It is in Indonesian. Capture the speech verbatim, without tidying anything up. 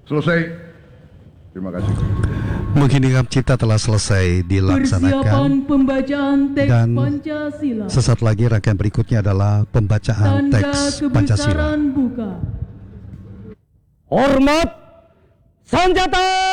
Selesai. Terima kasih. Mengheningkan cipta telah selesai dilaksanakan. Persiapan pembacaan teks Dan Pancasila. sesaat lagi rangkaian berikutnya adalah pembacaan Tanda teks Pancasila. kebesaran buka. Hormat senjata.